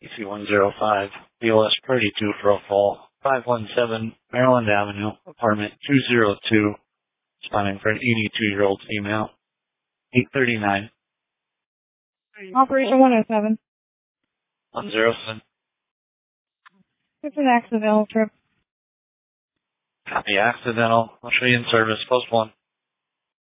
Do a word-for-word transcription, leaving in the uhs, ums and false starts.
C one zero five, B O S thirty-two for a fall, five one seven Maryland Avenue, apartment two oh two, responding for an eighty-two-year-old female, eight thirty-nine. Operation one oh seven. one oh seven. It's an accidental trip. Copy accidental. I'll show you in service. Post one.